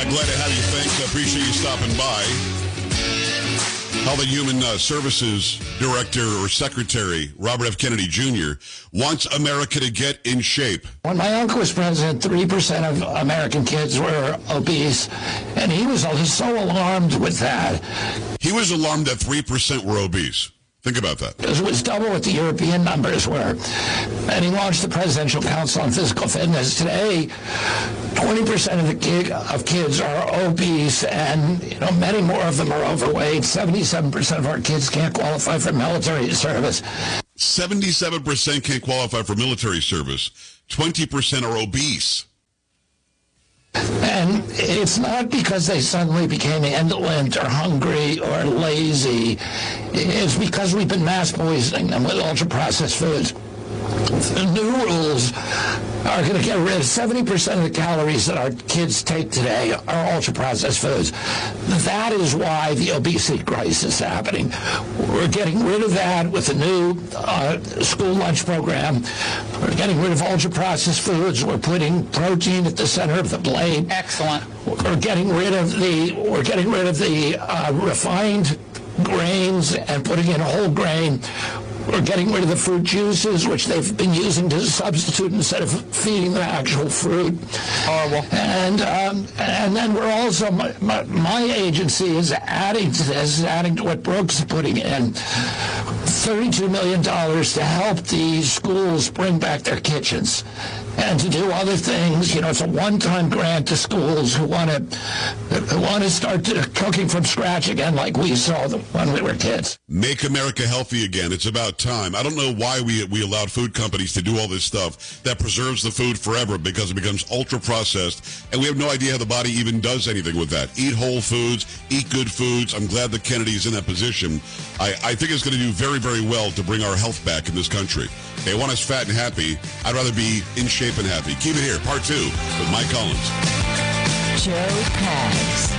Glad to have you. Thanks. I appreciate you stopping by. Health and Human Services Director or Secretary Robert F. Kennedy Jr. wants America to get in shape. When my uncle was president, 3% of American kids were obese, and he was so alarmed with that. He was alarmed that 3% were obese. Think about that. It was double what the European numbers were. And he launched the Presidential Council on Physical Fitness. Today, 20% of kids are obese, and many more of them are overweight. 77% of our kids can't qualify for military service. 77% can't qualify for military service. 20% are obese. And it's not because they suddenly became indolent or hungry or lazy. It's because we've been mass poisoning them with ultra-processed foods. The new rules are going to get rid of 70% of the calories that our kids take today are ultra-processed foods. That is why the obesity crisis is happening. We're getting rid of that with the new school lunch program. We're getting rid of ultra-processed foods. We're putting protein at the center of the plate. Excellent. We're getting rid of the refined grains and putting in whole grain. We're getting rid of the fruit juices, which they've been using to substitute instead of feeding them actual fruit. Horrible. And then we're also, my agency is adding to this, adding to what Brooks is putting in, $32 million to help the schools bring back their kitchens and to do other things. It's a one-time grant to schools who want to start cooking from scratch again, like we saw them when we were kids. Make America healthy again. It's about time. I don't know why we allowed food companies to do all this stuff that preserves the food forever, because it becomes ultra-processed, and we have no idea how the body even does anything with that. Eat whole foods, eat good foods. I'm glad that Kennedy is in that position. I think it's going to do very, very well to bring our health back in this country. They want us fat and happy. I'd rather be in shape and happy. Keep it here. Part 2 with Mike Collins. Joe Pags.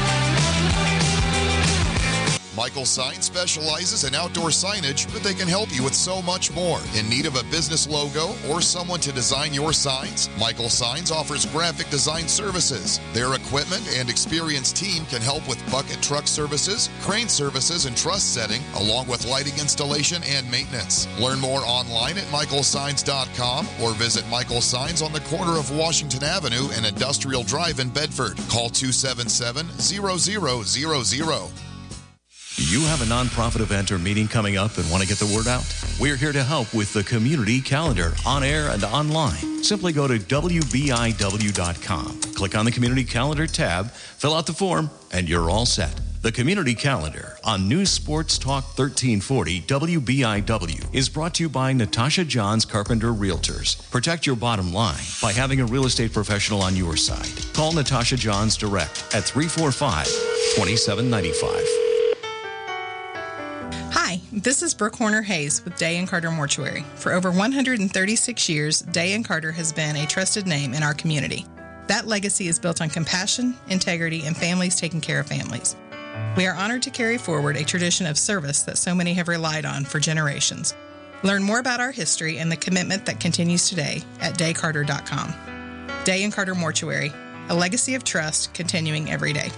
Michael Signs specializes in outdoor signage, but they can help you with so much more. In need of a business logo or someone to design your signs? Michael Signs offers graphic design services. Their equipment and experienced team can help with bucket truck services, crane services, and truss setting, along with lighting installation and maintenance. Learn more online at michaelsigns.com or visit Michael Signs on the corner of Washington Avenue and Industrial Drive in Bedford. Call 277-0000. You have a nonprofit event or meeting coming up and want to get the word out? We're here to help with the community calendar, on air and online. Simply go to WBIW.com. Click on the community calendar tab, fill out the form, and you're all set. The community calendar on News Sports Talk 1340 WBIW is brought to you by Natasha Johns Carpenter Realtors. Protect your bottom line by having a real estate professional on your side. Call Natasha Johns direct at 345-2795. Hi, this is Brooke Horner-Hayes with Day & Carter Mortuary. For over 136 years, Day & Carter has been a trusted name in our community. That legacy is built on compassion, integrity, and families taking care of families. We are honored to carry forward a tradition of service that so many have relied on for generations. Learn more about our history and the commitment that continues today at daycarter.com. Day & Carter Mortuary, a legacy of trust continuing every day.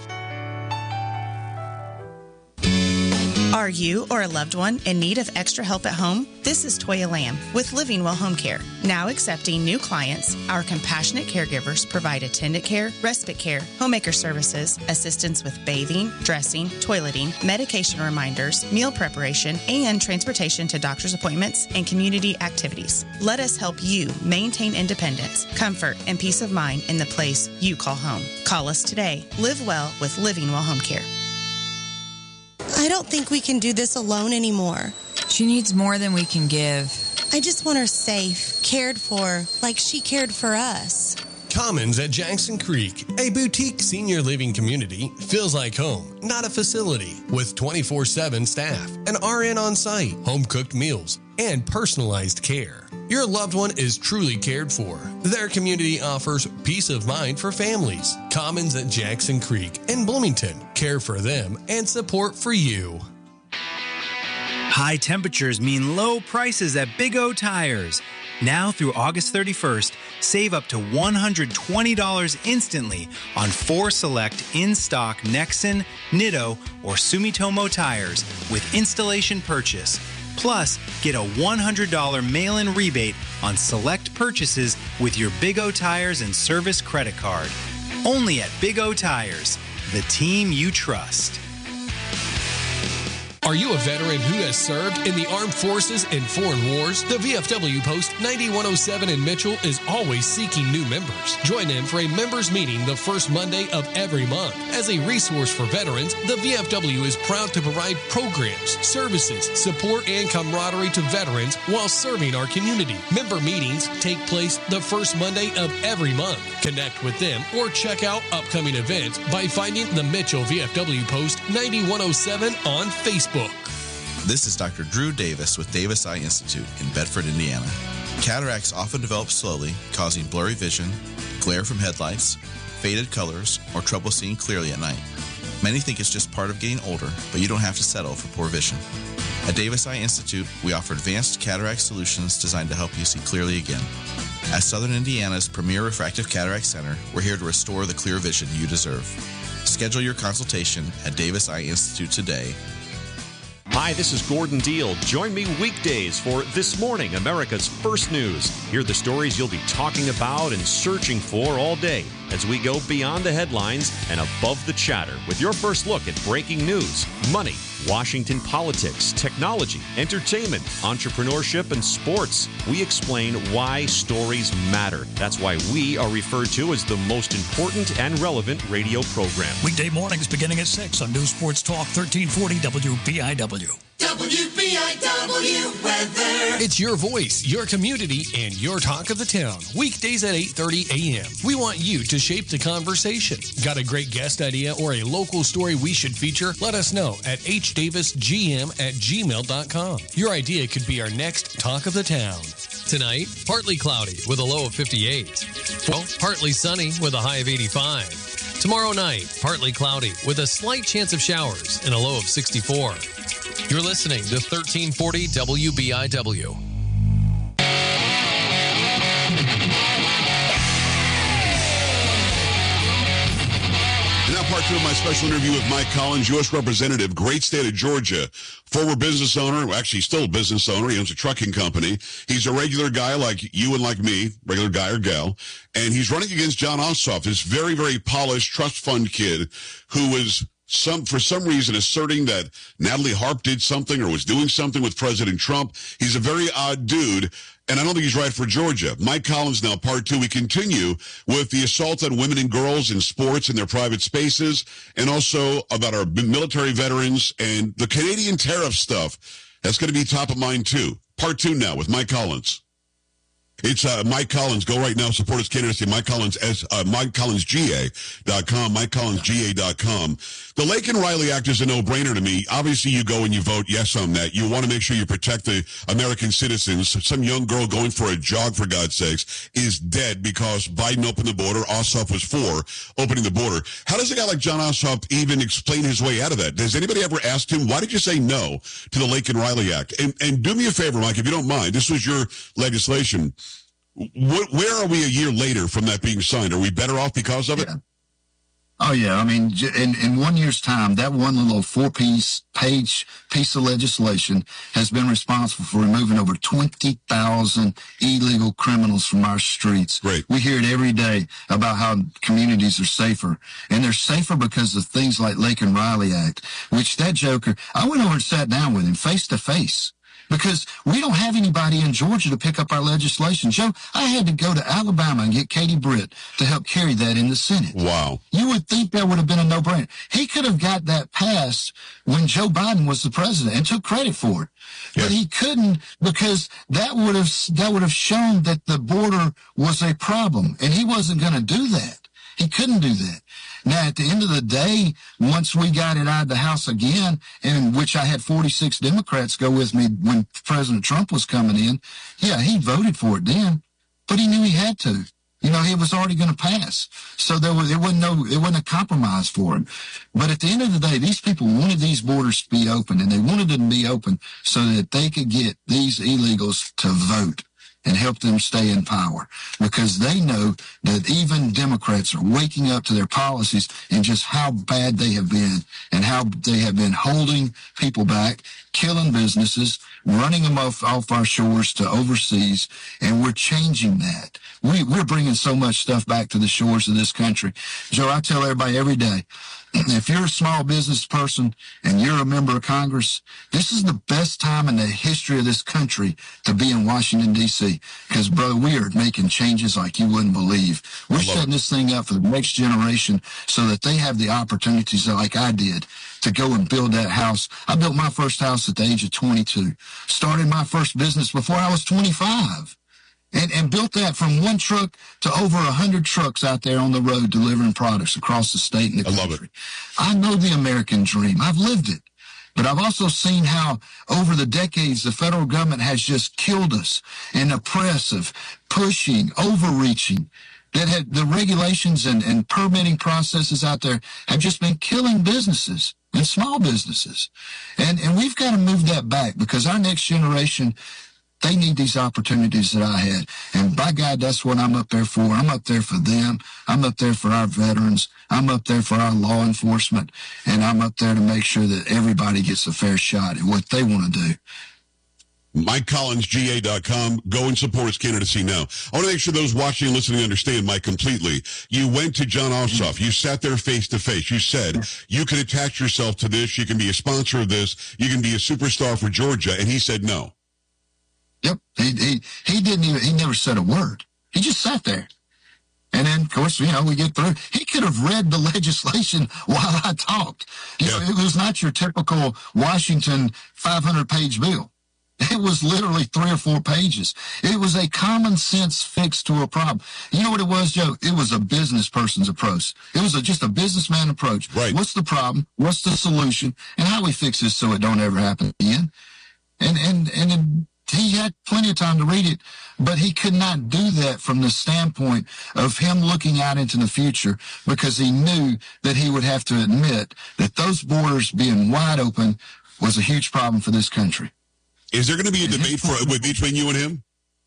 Are you or a loved one in need of extra help at home? This is Toya Lamb with Living Well Home Care. Now accepting new clients, our compassionate caregivers provide attendant care, respite care, homemaker services, assistance with bathing, dressing, toileting, medication reminders, meal preparation, and transportation to doctor's appointments and community activities. Let us help you maintain independence, comfort, and peace of mind in the place you call home. Call us today. Live well with Living Well Home Care. I don't think we can do this alone anymore. She needs more than we can give. I just want her safe, cared for, like she cared for us. Commons at Jackson Creek, a boutique senior living community, feels like home, not a facility, with 24/7 staff, an RN on site, home-cooked meals, and personalized care. Your loved one is truly cared for. Their community offers peace of mind for families. Commons at Jackson Creek in Bloomington. Care for them and support for you. High temperatures mean low prices at Big O Tires. Now through August 31st, save up to $120 instantly on 4 select in-stock Nexen, Nitto, or Sumitomo tires with installation purchase. Plus, get a $100 mail-in rebate on select purchases with your Big O Tires and Service credit card. Only at Big O Tires, the team you trust. Are you a veteran who has served in the armed forces and foreign wars? The VFW Post 9107 in Mitchell is always seeking new members. Join them for a members meeting the first Monday of every month. As a resource for veterans, the VFW is proud to provide programs, services, support, and camaraderie to veterans while serving our community. Member meetings take place the first Monday of every month. Connect with them or check out upcoming events by finding the Mitchell VFW Post 9107 on Facebook. This is Dr. Drew Davis with Davis Eye Institute in Bedford, Indiana. Cataracts often develop slowly, causing blurry vision, glare from headlights, faded colors, or trouble seeing clearly at night. Many think it's just part of getting older, but you don't have to settle for poor vision. At Davis Eye Institute, we offer advanced cataract solutions designed to help you see clearly again. As Southern Indiana's premier refractive cataract center, we're here to restore the clear vision you deserve. Schedule your consultation at Davis Eye Institute today. Hi, this is Gordon Deal. Join me weekdays for This Morning, America's First News. Hear the stories you'll be talking about and searching for all day as we go beyond the headlines and above the chatter with your first look at breaking news, money, Washington politics, technology, entertainment, entrepreneurship, and sports. We explain why stories matter. That's why we are referred to as the most important and relevant radio program. Weekday mornings beginning at 6 on News Sports Talk 1340 WBIW. WBIW weather. It's your voice, your community, and your talk of the town. Weekdays at 8:30 a.m. We want you to shape the conversation. Got a great guest idea or a local story we should feature? Let us know at hdavisgm@gmail.com. Your idea could be our next talk of the town. Tonight, partly cloudy with a low of 58. Well, partly sunny with a high of 85. Tomorrow night, partly cloudy with a slight chance of showers and a low of 64. You're listening to 1340 WBIW. Now part 2 of my special interview with Mike Collins, U.S. Representative, great state of Georgia, former business owner, well, actually still a business owner. He owns a trucking company. He's a regular guy like you and like me, regular guy or gal, and he's running against Jon Ossoff, this very, very polished trust fund kid who was for some reason asserting that Natalie Harp did something or was doing something with President Trump. He's a very odd dude, and I don't think he's right for Georgia. Mike Collins now, part 2. We continue with the assault on women and girls in sports and their private spaces, and also about our military veterans and the Canadian tariff stuff. That's going to be top of mind, too. Part 2 now with Mike Collins. It's Mike Collins. Go right now. Support his candidacy. Mike Collins, MikeCollinsGA.com, MikeCollinsGA.com. The Laken Riley Act is a no-brainer to me. Obviously, you go and you vote yes on that. You want to make sure you protect the American citizens. Some young girl going for a jog, for God's sakes, is dead because Biden opened the border. Ossoff was for opening the border. How does a guy like Jon Ossoff even explain his way out of that? Does anybody ever ask him, why did you say no to the Laken Riley Act? And do me a favor, Mike, if you don't mind. This was your legislation. Where are we a year later from that being signed? Are we better off because of it? Yeah. Oh, yeah. I mean, in 1 year's time, that one little 4-piece piece of legislation has been responsible for removing over 20,000 illegal criminals from our streets. Right. We hear it every day about how communities are safer. And they're safer because of things like Laken Riley Act, which that joker, I went over and sat down with him face to face. Because we don't have anybody in Georgia to pick up our legislation. Joe, I had to go to Alabama and get Katie Britt to help carry that in the Senate. Wow. You would think that would have been a no-brainer. He could have got that passed when Joe Biden was the president and took credit for it. Yes. But he couldn't, because that would have shown that the border was a problem, and he wasn't going to do that. He couldn't do that. Now, at the end of the day, once we got it out of the House again, in which I had 46 Democrats go with me when President Trump was coming in, yeah, he voted for it then, but he knew he had to. You know, it was already going to pass. So it wasn't a compromise for him. But at the end of the day, these people wanted these borders to be open, and they wanted them to be open so that they could get these illegals to vote. and help them stay in power, because they know that even Democrats are waking up to their policies and just how bad they have been and how they have been holding people back, killing businesses, running them off our shores to overseas, and we're changing that. We're bringing so much stuff back to the shores of this country. Joe, I tell everybody every day, if you're a small business person and you're a member of Congress, this is the best time in the history of this country to be in Washington, D.C., because, bro, we are making changes like you wouldn't believe. We're setting this thing up for the next generation so that they have the opportunities like I did to go and build that house. I built my first house at the age of 22, started my first business before I was 25. And built that from one truck to over 100 trucks out there on the road delivering products across the state and the country. I love it. I know the American dream. I've lived it. But I've also seen how over the decades the federal government has just killed us in the press of pushing, overreaching, that had the regulations and permitting processes out there have just been killing businesses and small businesses. And we've got to move that back, because our next generation, they need these opportunities that I had. And by God, that's what I'm up there for. I'm up there for them. I'm up there for our veterans. I'm up there for our law enforcement. And I'm up there to make sure that everybody gets a fair shot at what they want to do. MikeCollinsGA.com. Go and support his candidacy now. I want to make sure those watching and listening understand, Mike, completely. You went to Jon Ossoff. You sat there face to face. You said you can attach yourself to this. You can be a sponsor of this. You can be a superstar for Georgia. And he said no. Yep. He didn't even, he never said a word. He just sat there. And then, of course, we get through. He could have read the legislation while I talked. It was not your typical Washington 500-page bill. It was literally 3 or 4 pages. It was a common sense fix to a problem. You know what it was, Joe? It was a business person's approach. It was just a businessman approach. Right. What's the problem? What's the solution? And how we fix this so it don't ever happen again? And he had plenty of time to read it, but he could not do that from the standpoint of him looking out into the future, because he knew that he would have to admit that those borders being wide open was a huge problem for this country. Is there going to be a debate between you and him?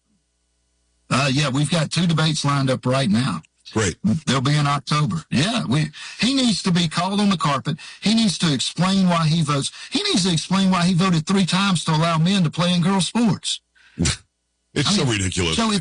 Yeah, we've got 2 debates lined up right now. Great. They'll be in October. Yeah, he needs to be called on the carpet. He needs to explain why he votes. He needs to explain why he voted 3 times to allow men to play in girls' sports. It's so ridiculous. So at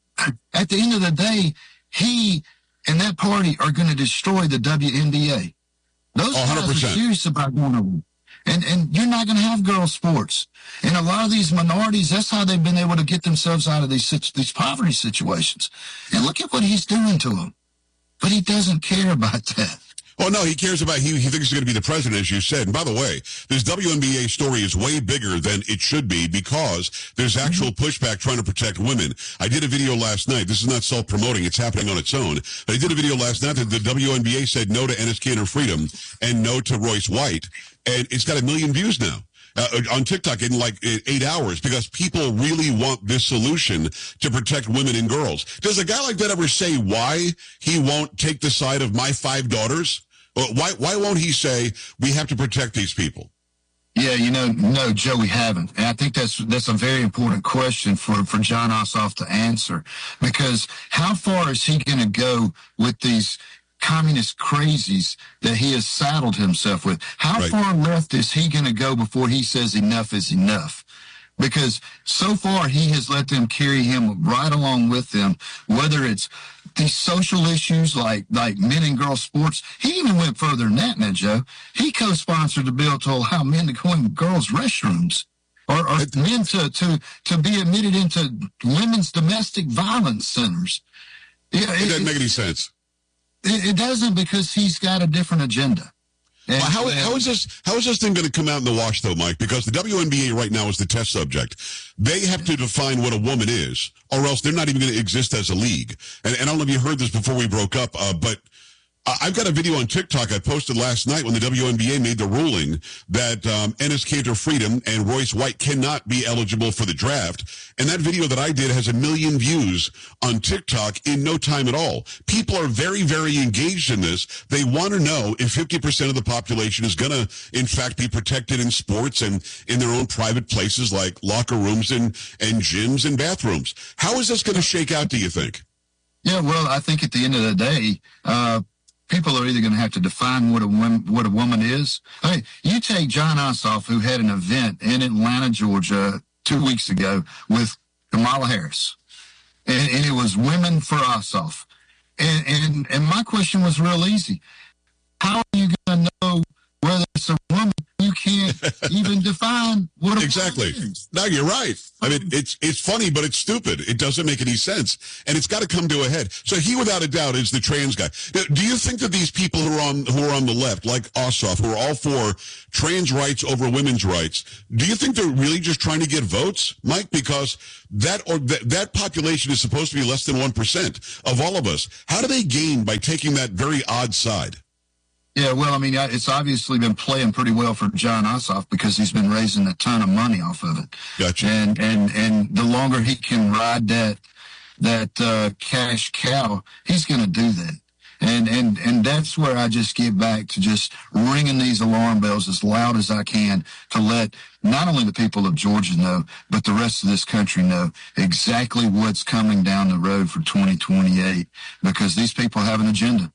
the end of the day, he and that party are going to destroy the WNBA. Those guys are serious about going over. And you're not going to have girls' sports. And a lot of these minorities, that's how they've been able to get themselves out of these poverty situations. And look at what he's doing to them. But he doesn't care about that. Oh, no, he cares about, he thinks he's going to be the president, as you said. And by the way, this WNBA story is way bigger than it should be, because there's actual pushback trying to protect women. I did a video last night. This is not self-promoting. It's happening on its own. But I did a video last night that the WNBA said no to Enes Kanter Freedom and no to Royce White. And it's got 1 million views now. On TikTok in like 8 hours, because people really want this solution to protect women and girls. Does a guy like that ever say why he won't take the side of my 5 daughters? Why won't he say we have to protect these people? Yeah, no, Joe, we haven't. And I think that's a very important question for Jon Ossoff to answer, because how far is he going to go with these communist crazies that he has saddled himself with? How far left is he going to go before he says enough is enough? Because so far he has let them carry him right along with them, whether it's these social issues like men and girls sports. He even went further than that now, Joe. He co-sponsored the bill to allow men to go in girls' restrooms, or men to be admitted into women's domestic violence centers. It doesn't make any sense. It doesn't, because he's got a different agenda. And, how is this thing going to come out in the wash, though, Mike? Because the WNBA right now is the test subject. They have to define what a woman is, or else they're not even going to exist as a league. And I don't know if you heard this before we broke up, but I've got a video on TikTok I posted last night when the WNBA made the ruling that Enes Kanter Freedom and Royce White cannot be eligible for the draft. And that video that I did has 1 million views on TikTok in no time at all. People are very, very engaged in this. They want to know if 50% of the population is going to, in fact, be protected in sports and in their own private places like locker rooms and gyms and bathrooms. How is this going to shake out, do you think? Yeah, well, I think at the end of the day, people are either going to have to define what a woman is. Hey, you take John Ossoff, who had an event in Atlanta, Georgia, 2 weeks ago with Kamala Harris, and it was Women for Ossoff. And my question was real easy. How are you going to know whether it's a woman? You can't even define what a exactly. woman is. No, you're right. I mean, it's funny, but it's stupid. It doesn't make any sense, and it's got to come to a head. So he, without a doubt, is the trans guy. Now, do you think that these people who are on the left, like Ossoff, who are all for trans rights over women's rights, do you think they're really just trying to get votes, Mike? Because that population is supposed to be less than 1% of all of us. How do they gain by taking that very odd side? Yeah, well, I mean, it's obviously been playing pretty well for John Ossoff because he's been raising a ton of money off of it. Gotcha. And the longer he can ride that cash cow, he's going to do that. And that's where I just get back to just ringing these alarm bells as loud as I can to let not only the people of Georgia know, but the rest of this country know exactly what's coming down the road for 2028, because these people have an agenda.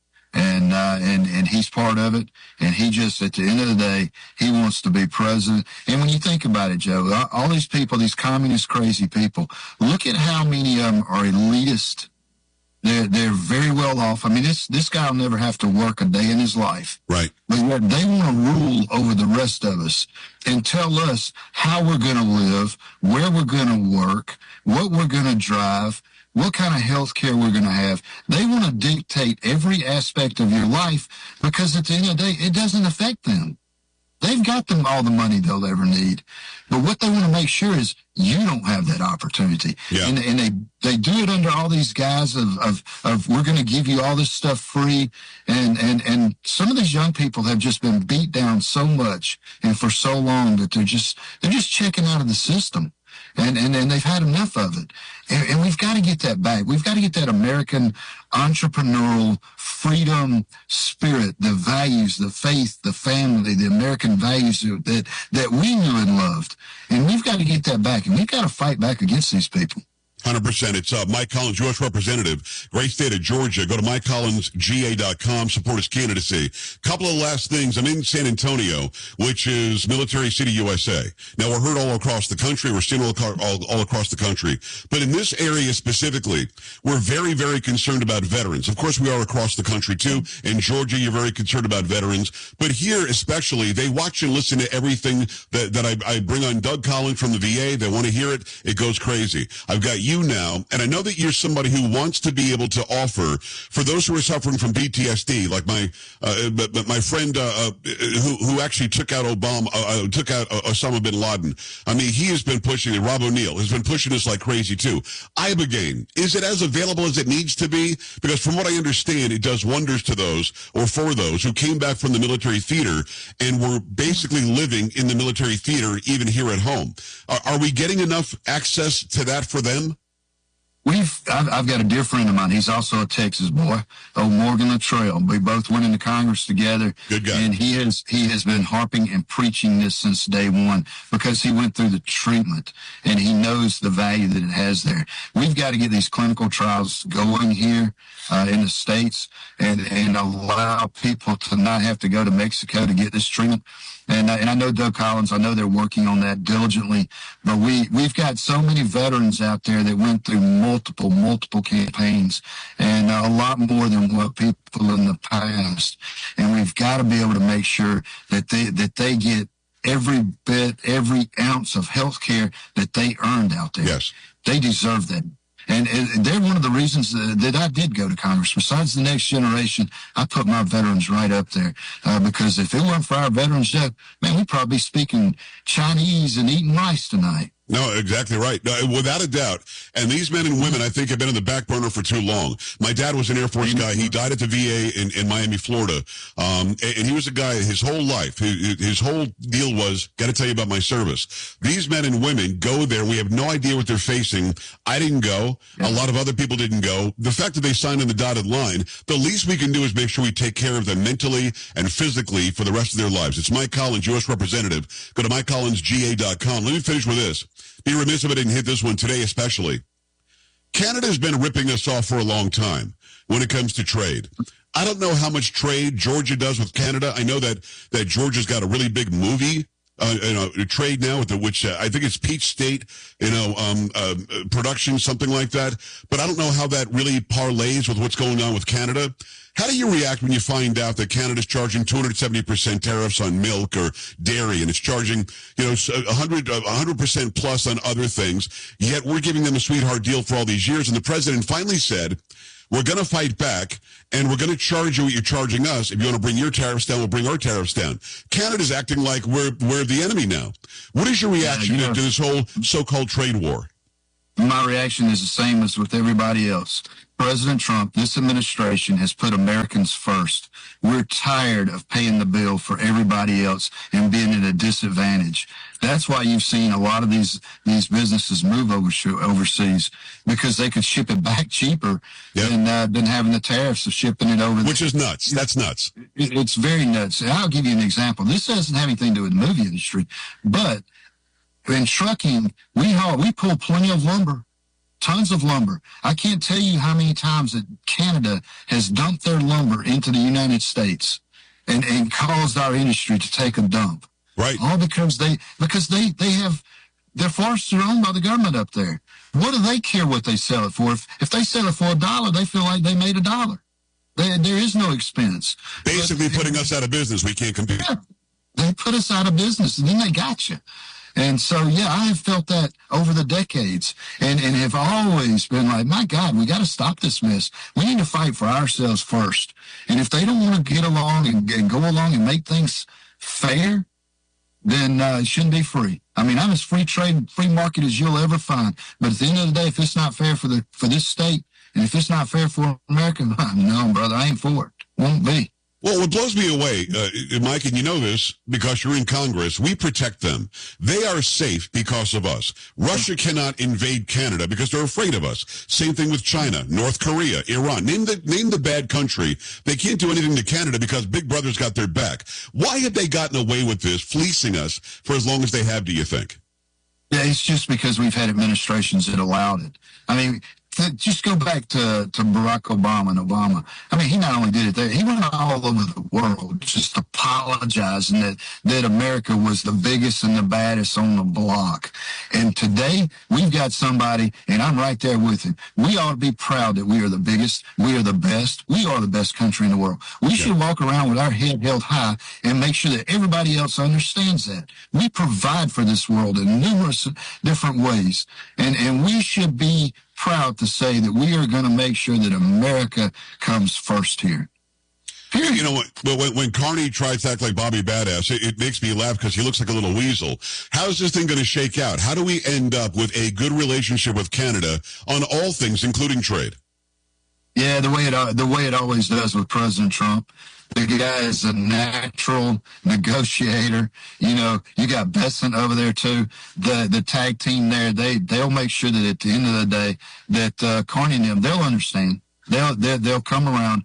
And he's part of it. And he just, at the end of the day, he wants to be president. And when you think about it, Joe, all these people, these communist crazy people, look at how many of them are elitist. They're very well off. I mean, this guy will never have to work a day in his life. Right. But yet they want to rule over the rest of us and tell us how we're going to live, where we're going to work, what we're going to drive, what kind of health care we're going to have. They want to dictate every aspect of your life because at the end of the day, it doesn't affect them. They've got them all the money they'll ever need. But what they want to make sure is you don't have that opportunity. Yeah. And they do it under all these guise of we're going to give you all this stuff free. And some of these young people have just been beat down so much and for so long that they're just checking out of the system. And they've had enough of it. And we've got to get that back. We've got to get that American entrepreneurial freedom spirit, the values, the faith, the family, the American values that we knew and loved. And we've got to get that back. And we've got to fight back against these people. 100%. It's Mike Collins, U.S. Representative, great state of Georgia. Go to MikeCollinsGA.com, support his candidacy. Couple of last things. I'm in San Antonio, which is Military City, USA. Now, we're heard all across the country. We're seen all across the country. But in this area specifically, we're very, very concerned about veterans. Of course, we are across the country, too. In Georgia, you're very concerned about veterans. But here, especially, they watch and listen to everything that I bring on. Doug Collins from the VA. They want to hear it. It goes crazy. I've got you now, and I know that you're somebody who wants to be able to offer for those who are suffering from PTSD, like my friend who actually took out Osama bin Laden. I mean, he has been pushing it. Rob O'Neill has been pushing this like crazy too. Ibogaine, is it as available as it needs to be? Because from what I understand, it does wonders to those or for those who came back from the military theater and were basically living in the military theater even here at home. Are we getting enough access to that for them? I've got a dear friend of mine. He's also a Texas boy, old Morgan Luttrell. We both went into Congress together. Good guy. And he has been harping and preaching this since day one because he went through the treatment and he knows the value that it has there. We've got to get these clinical trials going here in the States and allow people to not have to go to Mexico to get this treatment. And I know Doug Collins, I know they're working on that diligently, but we've got so many veterans out there that went through multiple campaigns and a lot more than what people in the past. And we've got to be able to make sure that they get every bit, every ounce of health care that they earned out there. Yes. They deserve that. And they're one of the reasons that I did go to Congress. Besides the next generation, I put my veterans right up there. Because if it weren't for our veterans, man, we'd probably be speaking Chinese and eating rice tonight. No, exactly right. No, without a doubt. And these men and women, I think, have been in the back burner for too long. My dad was an Air Force guy. He died at the VA in Miami, Florida. And he was a guy, his whole life, his whole deal was, got to tell you about my service. These men and women go there. We have no idea what they're facing. I didn't go. A lot of other people didn't go. The fact that they signed on the dotted line, the least we can do is make sure we take care of them mentally and physically for the rest of their lives. It's Mike Collins, U.S. Representative. Go to MikeCollinsGA.com. Let me finish with this. Be remiss if I didn't hit this one today especially. Canada's been ripping us off for a long time when it comes to trade. I don't know how much trade Georgia does with Canada. I know that Georgia's got a really big movie trade now with which I think it's Peach State, production, something like that. But I don't know how that really parlays with what's going on with Canada. How do you react when you find out that Canada's charging 270% tariffs on milk or dairy, and it's charging, 100% plus on other things, yet we're giving them a sweetheart deal for all these years, and the president finally said, we're going to fight back, and we're going to charge you what you're charging us. If you want to bring your tariffs down, we'll bring our tariffs down. Canada's acting like we're the enemy now. What is your reaction to this whole so-called trade war? My reaction is the same as with everybody else. President Trump, this administration has put Americans first. We're tired of paying the bill for everybody else and being at a disadvantage. That's why you've seen a lot of these businesses move overseas, because they could ship it back cheaper than having the tariffs of shipping it over. Which is nuts. That's nuts. It's very nuts. And I'll give you an example. This doesn't have anything to do with the movie industry, but in trucking, we pull plenty of lumber. Tons of lumber. I can't tell you how many times that Canada has dumped their lumber into the United States and caused our industry to take a dump. Right. All because they're forests are owned by the government up there. What do they care what they sell it for? If they sell it for $1, they feel like they made $1. There is no expense. Basically putting us out of business. We can't compete. Yeah, they put us out of business, and then they got you. And so, I have felt that over the decades and have always been like, my God, we got to stop this mess. We need to fight for ourselves first. And if they don't want to get along and go along and make things fair, then it shouldn't be free. I mean, I'm as free trade, free market as you'll ever find. But at the end of the day, if it's not fair for this state, and if it's not fair for America, no, brother, I ain't for it. Won't be. Well, what blows me away, Mike, and you know this because you're in Congress, we protect them. They are safe because of us. Russia cannot invade Canada because they're afraid of us. Same thing with China, North Korea, Iran. Name the bad country. They can't do anything to Canada because Big Brother's got their back. Why have they gotten away with this, fleecing us for as long as they have, do you think? Yeah, it's just because we've had administrations that allowed it. I mean, just go back to Barack Obama and Obama. I mean, he not only did it there, he went all over the world just apologizing that America was the biggest and the baddest on the block. And today, we've got somebody, and I'm right there with him. We ought to be proud that we are the biggest, we are the best, we are the best country in the world. We should walk around with our head held high and make sure that everybody else understands that. We provide for this world in numerous different ways, and we should be proud to say that we are going to make sure that America comes first here. Period. You know what? When Carney tries to act like Bobby Badass, it makes me laugh because he looks like a little weasel. How is this thing going to shake out? How do we end up with a good relationship with Canada on all things, including trade? Yeah, the way it always does with President Trump. The guy is a natural negotiator. You know, you got Besant over there too. The tag team there, they'll make sure that at the end of the day that Carney and them, they'll understand. They'll come around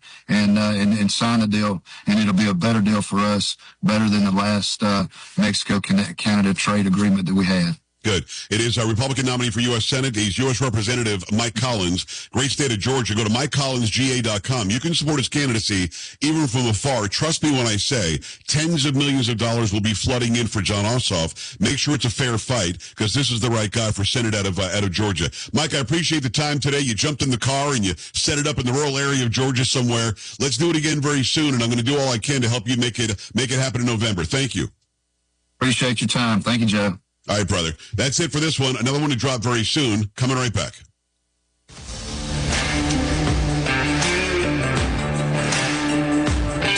and sign a deal, and it'll be a better deal for us, better than the last Mexico-Canada trade agreement that we had. Good. It is our Republican nominee for U.S. Senate. He's U.S. Representative Mike Collins. Great state of Georgia. Go to MikeCollinsGA.com. You can support his candidacy even from afar. Trust me when I say tens of millions of dollars will be flooding in for Jon Ossoff. Make sure it's a fair fight because this is the right guy for Senate out of Georgia. Mike, I appreciate the time today. You jumped in the car and you set it up in the rural area of Georgia somewhere. Let's do it again very soon, and I'm going to do all I can to help you make it happen in November. Thank you. Appreciate your time. Thank you, Joe. All right, brother. That's it for this one. Another one to drop very soon. Coming right back.